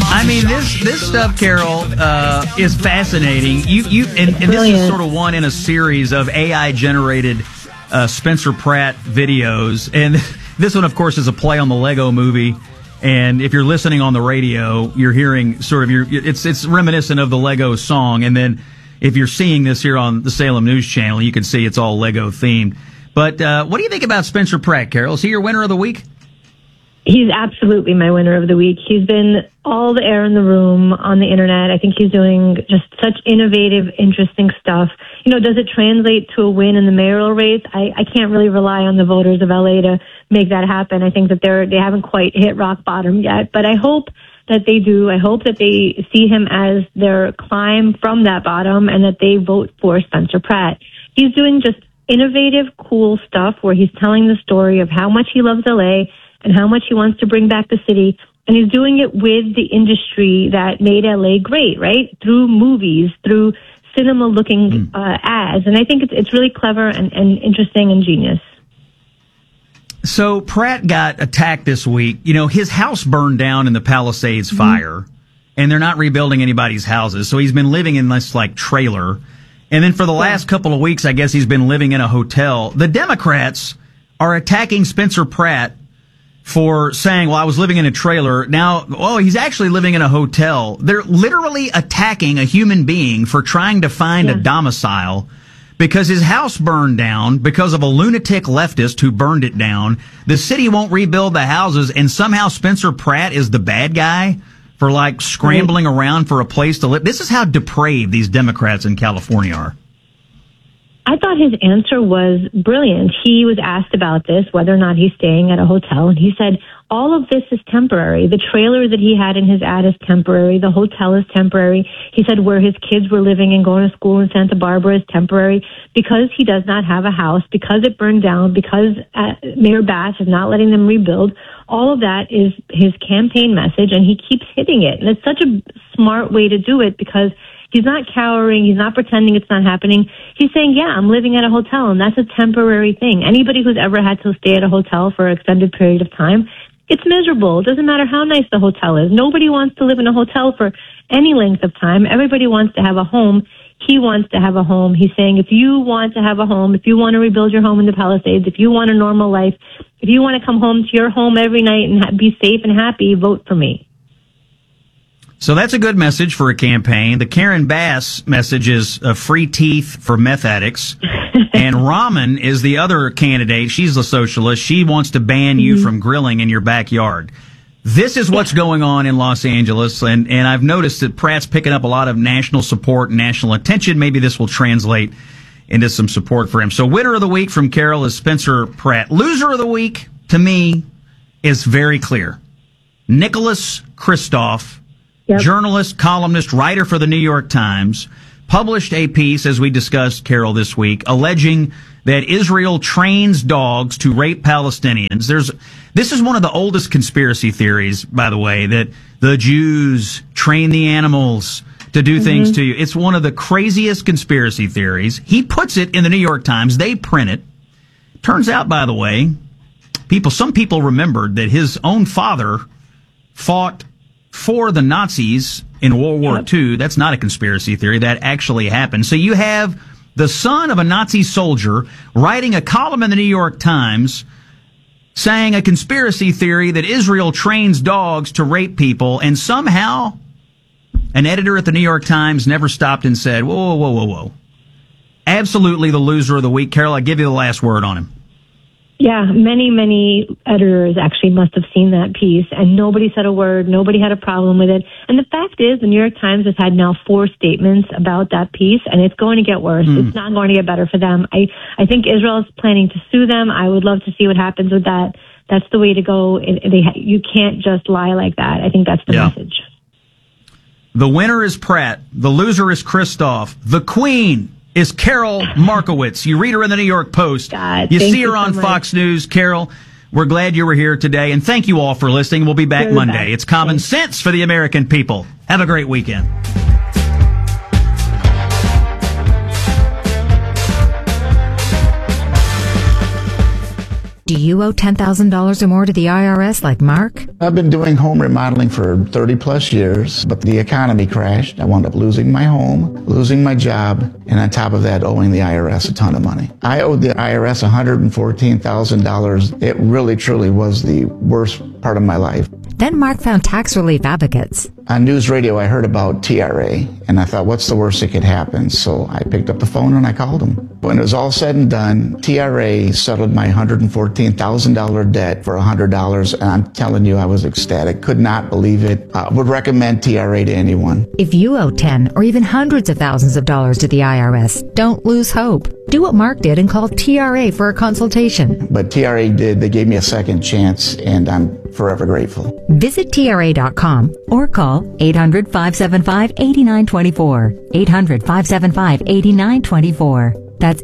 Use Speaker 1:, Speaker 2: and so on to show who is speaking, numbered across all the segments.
Speaker 1: I mean, this stuff, Carol, is fascinating. And this is sort of one in a series of AI generated Spencer Pratt videos, and this one, of course, is a play on the Lego Movie. And if you're listening on the radio, you're hearing sort of it's reminiscent of the Lego song. And then if you're seeing this here on the Salem News Channel, you can see it's all Lego themed. But what do you think about Spencer Pratt, Carol? Is he your winner of the week?
Speaker 2: He's absolutely my winner of the week. He's been all the air in the room on the internet. I think he's doing just such innovative, interesting stuff. You know, does it translate to a win in the mayoral race? I can't really rely on the voters of LA to make that happen. I think that they haven't quite hit rock bottom yet, but I hope that they do. I hope that they see him as their climb from that bottom and that they vote for Spencer Pratt. He's doing just innovative, cool stuff where he's telling the story of how much he loves LA and how much he wants to bring back the city. And he's doing it with the industry that made LA great, right? Through movies, through cinema-looking ads. And I think it's really clever and interesting and genius.
Speaker 1: So Pratt got attacked this week. You know, his house burned down in the Palisades fire, and they're not rebuilding anybody's houses. So he's been living in this, like, trailer. And then for the last couple of weeks, I guess he's been living in a hotel. The Democrats are attacking Spencer Pratt for saying, well, I was living in a trailer. Now, he's actually living in a hotel. They're literally attacking a human being for trying to find a domicile because his house burned down because of a lunatic leftist who burned it down. The city won't rebuild the houses, and somehow Spencer Pratt is the bad guy for, like, scrambling around for a place to live. This is how depraved these Democrats in California are.
Speaker 2: I thought his answer was brilliant. He was asked about this, whether or not he's staying at a hotel, and he said, all of this is temporary. The trailer that he had in his ad is temporary. The hotel is temporary. He said where his kids were living and going to school in Santa Barbara is temporary because he does not have a house, because it burned down, because Mayor Bass is not letting them rebuild. All of that is his campaign message, and he keeps hitting it. And it's such a smart way to do it because he's not cowering. He's not pretending it's not happening. He's saying, yeah, I'm living at a hotel, and that's a temporary thing. Anybody who's ever had to stay at a hotel for an extended period of time, it's miserable. It doesn't matter how nice the hotel is. Nobody wants to live in a hotel for any length of time. Everybody wants to have a home. He wants to have a home. He's saying, if you want to have a home, if you want to rebuild your home in the Palisades, if you want a normal life, if you want to come home to your home every night and be safe and happy, vote for me.
Speaker 1: So that's a good message for a campaign. The Karen Bass message is free teeth for meth addicts. And Rahman is the other candidate. She's a socialist. She wants to ban you from grilling in your backyard. This is what's going on in Los Angeles. And I've noticed that Pratt's picking up a lot of national support and national attention. Maybe this will translate into some support for him. So winner of the week from Carol is Spencer Pratt. Loser of the week, to me, is very clear. Nicholas Kristof. Yep. Journalist, columnist, writer for the New York Times, published a piece, as we discussed, Carol, this week, alleging that Israel trains dogs to rape Palestinians. This is one of the oldest conspiracy theories, by the way, that the Jews train the animals to do things to you. It's one of the craziest conspiracy theories. He puts it in the New York Times. They print it. Turns out, by the way, some people remembered that his own father fought for the Nazis in World War II. That's not a conspiracy theory. That actually happened. So you have the son of a Nazi soldier writing a column in the New York Times saying a conspiracy theory that Israel trains dogs to rape people, and somehow an editor at the New York Times never stopped and said, whoa, whoa, whoa, whoa. Absolutely the loser of the week. Carol, I give you the last word on him.
Speaker 2: Yeah, many editors actually must have seen that piece, and nobody said a word. Nobody had a problem with it. And the fact is, the New York Times has had now 4 statements about that piece, and it's going to get worse. It's not going to get better for them. I think Israel is planning to sue them. I would love to see what happens with that. That's the way to go. You can't just lie like that. I think that's the message.
Speaker 1: The winner is Pratt. The loser is Kristof. The queen is Carol Markowitz. You read her in the New York Post. You see her on Fox News. Carol, we're glad you were here today, and thank you all for listening. We'll be back Monday. It's Common Sense for the American people. Have a great weekend.
Speaker 3: Do you owe $10,000 or more to the IRS like Mark?
Speaker 4: I've been doing home remodeling for 30 plus years, but the economy crashed. I wound up losing my home, losing my job, and on top of that, owing the IRS a ton of money. I owed the IRS $114,000. It really, truly was the worst part of my life.
Speaker 3: Then Mark found tax relief advocates.
Speaker 4: On news radio, I heard about TRA, and I thought, what's the worst that could happen? So I picked up the phone and I called them. When it was all said and done, TRA settled my $114,000 debt for $100, and I'm telling you, I was ecstatic. Could not believe it. Would recommend TRA to anyone.
Speaker 3: If you owe 10 or even hundreds of thousands of dollars to the IRS, don't lose hope. Do what Mark did and call TRA for a consultation.
Speaker 4: But TRA did. They gave me a second chance, and I'm forever grateful.
Speaker 3: Visit TRA.com or call 800-575-8924. 800-575-8924. That's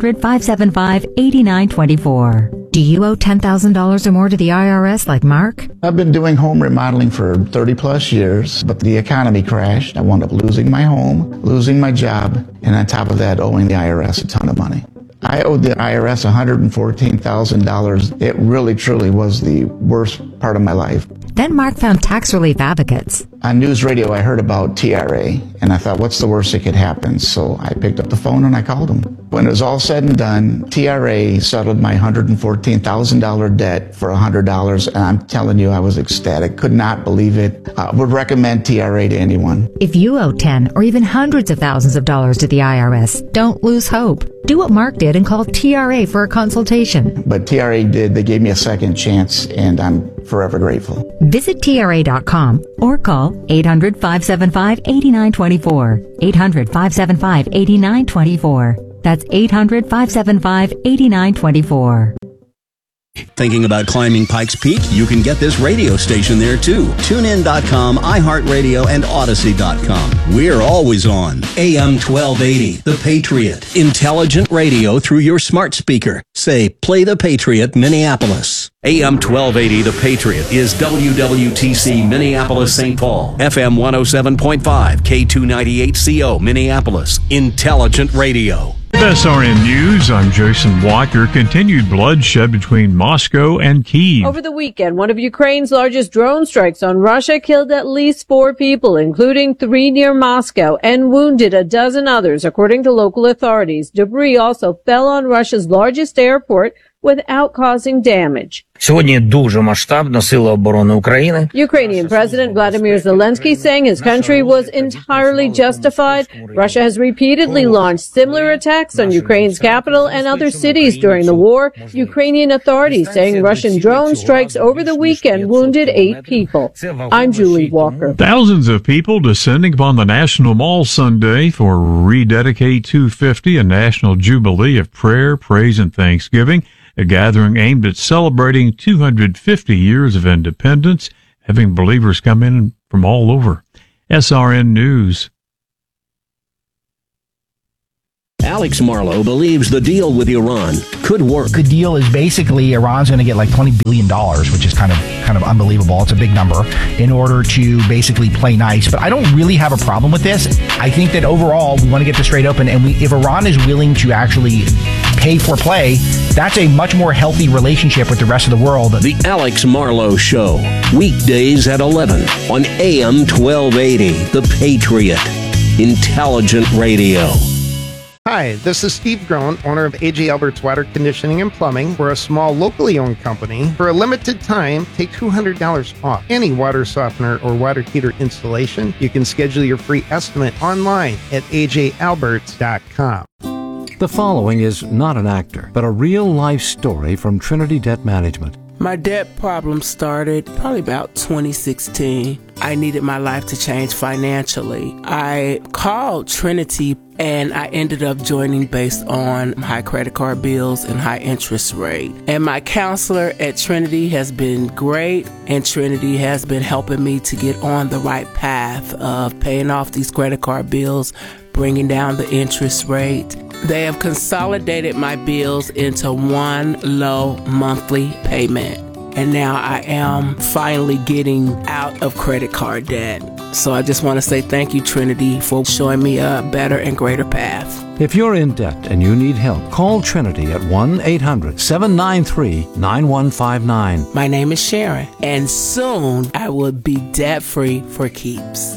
Speaker 3: 800-575-8924. Do you owe $10,000 or more to the IRS like Mark?
Speaker 4: I've been doing home remodeling for 30 plus years, but the economy crashed. I wound up losing my home, losing my job, and on top of that, owing the IRS a ton of money. I owed the IRS $114,000. It really, truly was the worst part of my life.
Speaker 3: Then Mark found tax relief advocates.
Speaker 4: On news radio, I heard about TRA, and I thought, what's the worst that could happen? So I picked up the phone and I called them. When it was all said and done, TRA settled my $114,000 debt for $100, and I'm telling you, I was ecstatic. Could not believe it. Would recommend TRA to anyone.
Speaker 3: If you owe 10 or even hundreds of thousands of dollars to the IRS, don't lose hope. Do what Mark did and call TRA for a consultation.
Speaker 4: But TRA did. They gave me a second chance, and I'm forever grateful.
Speaker 3: Visit TRA.com or call 800-575-8924. 800-575-8924. That's 800-575-8924.
Speaker 5: Thinking about climbing Pikes Peak? You can get this radio station there too. TuneIn.com, iHeartRadio, and Odyssey.com. We're always on. AM 1280, The Patriot. Intelligent radio through your smart speaker. Say, play The Patriot, Minneapolis. AM 1280, The Patriot is WWTC Minneapolis, St. Paul. FM 107.5, K298CO, Minneapolis. Intelligent radio.
Speaker 6: With SRN News, I'm Jason Walker. Continued bloodshed between Moscow and Kyiv.
Speaker 7: Over the weekend, one of Ukraine's largest drone strikes on Russia killed at least 4 people, including 3 near Moscow, and wounded a dozen others, according to local authorities. Debris also fell on Russia's largest airport without causing damage.
Speaker 8: Сьогодні дуже масштабно Сили оборони України.
Speaker 7: Ukrainian President Vladimir Zelensky saying his country was entirely justified. Russia has repeatedly launched similar attacks on Ukraine's capital and other cities during the war. Ukrainian authorities saying Russian drone strikes over the weekend wounded 8 people. I'm Julie Walker.
Speaker 6: Thousands of people descending upon the National Mall Sunday for Rededicate 250, a national jubilee of prayer, praise, and thanksgiving. A gathering aimed at celebrating 250 years of independence, having believers come in from all over. SRN News.
Speaker 5: Alex Marlow believes the deal with Iran could work.
Speaker 9: The deal is basically Iran's going to get like $20 billion, which is kind of unbelievable. It's a big number in order to basically play nice. But I don't really have a problem with this. I think that overall we want to get this straight open. And if Iran is willing to actually pay for play, that's a much more healthy relationship with the rest of the world.
Speaker 5: The Alex Marlow Show, weekdays at 11 on AM 1280, The Patriot. Intelligent radio.
Speaker 10: Hi, this is Steve Groen, owner of A.J. Albert's Water Conditioning and Plumbing. We're a small, locally owned company. For a limited time, take $200 off any water softener or water heater installation. You can schedule your free estimate online at ajalberts.com.
Speaker 11: The following is not an actor, but a real-life story from Trinity Debt Management.
Speaker 12: My debt problem started probably about 2016. I needed my life to change financially. I called Trinity and I ended up joining based on high credit card bills and high interest rate. And my counselor at Trinity has been great, and Trinity has been helping me to get on the right path of paying off these credit card bills, bringing down the interest rate. They have consolidated my bills into one low monthly payment. And now I am finally getting out of credit card debt. So I just want to say thank you, Trinity, for showing me a better and greater path.
Speaker 11: If you're in debt and you need help, call Trinity at 1-800-793-9159.
Speaker 12: My name is Sharon, and soon I will be debt-free for keeps.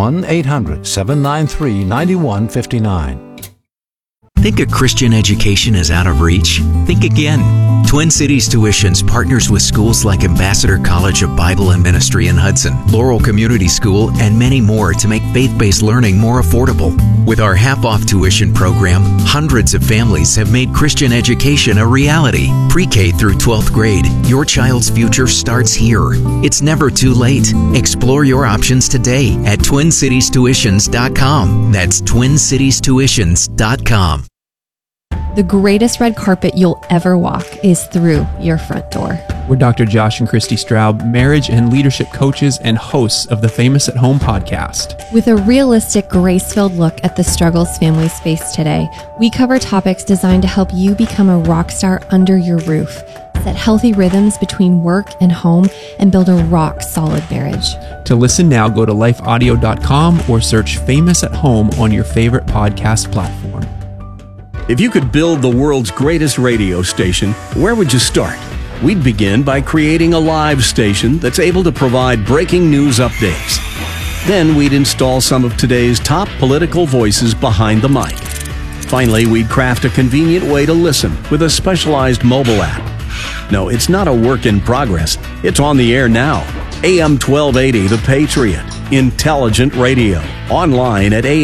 Speaker 11: 1-800-793-9159.
Speaker 13: Think a Christian education is out of reach? Think again. Twin Cities Tuitions partners with schools like Ambassador College of Bible and Ministry in Hudson, Laurel Community School, and many more to make faith-based learning more affordable. With our half-off tuition program, hundreds of families have made Christian education a reality. Pre-K through 12th grade, your child's future starts here. It's never too late. Explore your options today at TwinCitiesTuitions.com. That's TwinCitiesTuitions.com.
Speaker 14: The greatest red carpet you'll ever walk is through your front door.
Speaker 15: We're Dr. Josh and Christy Straub, marriage and leadership coaches and hosts of the Famous at Home podcast.
Speaker 14: With a realistic, grace-filled look at the struggles families face today, we cover topics designed to help you become a rock star under your roof, set healthy rhythms between work and home, and build a rock-solid marriage.
Speaker 15: To listen now, go to lifeaudio.com or search Famous at Home on your favorite podcast platform.
Speaker 5: If you could build the world's greatest radio station, where would you start? We'd begin by creating a live station that's able to provide breaking news updates. Then we'd install some of today's top political voices behind the mic. Finally, we'd craft a convenient way to listen with a specialized mobile app. No, it's not a work in progress. It's on the air now. AM 1280 The Patriot. Intelligent radio. Online at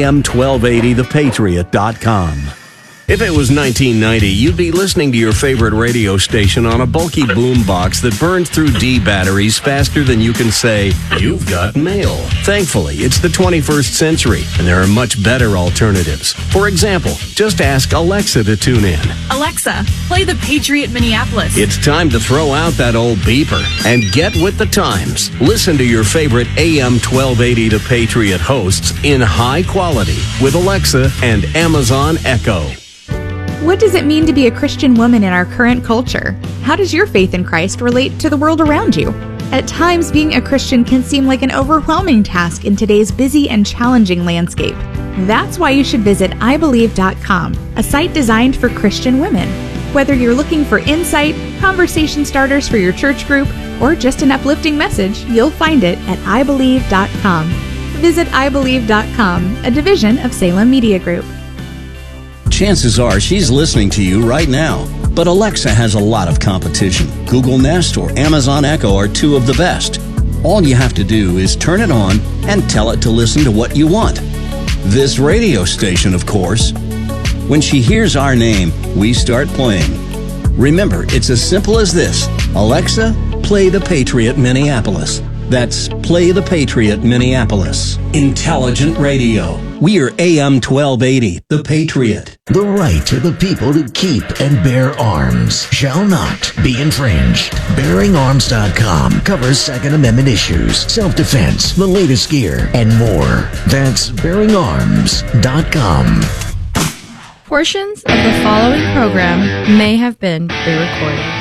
Speaker 5: am1280thepatriot.com. If it was 1990, you'd be listening to your favorite radio station on a bulky boombox that burns through D batteries faster than you can say, "You've got mail." Thankfully, it's the 21st century, and there are much better alternatives. For example, just ask Alexa to tune in.
Speaker 16: Alexa, play The Patriot Minneapolis.
Speaker 5: It's time to throw out that old beeper and get with the times. Listen to your favorite AM 1280 The Patriot hosts in high quality with Alexa and Amazon Echo.
Speaker 17: What does it mean to be a Christian woman in our current culture? How does your faith in Christ relate to the world around you? At times, being a Christian can seem like an overwhelming task in today's busy and challenging landscape. That's why you should visit ibelieve.com, a site designed for Christian women. Whether you're looking for insight, conversation starters for your church group, or just an uplifting message, you'll find it at ibelieve.com. Visit ibelieve.com, a division of Salem Media Group.
Speaker 5: Chances are she's listening to you right now. But Alexa has a lot of competition. Google Nest or Amazon Echo are two of the best. All you have to do is turn it on and tell it to listen to what you want. This radio station, of course. When she hears our name, we start playing. Remember, it's as simple as this. Alexa, play The Patriot Minneapolis. That's Play The Patriot Minneapolis. Intelligent radio. We are AM 1280, The Patriot.
Speaker 18: The right to the people to keep and bear arms shall not be infringed. BearingArms.com covers Second Amendment issues, self-defense, the latest gear, and more. That's BearingArms.com.
Speaker 3: Portions of the following program may have been pre-recorded.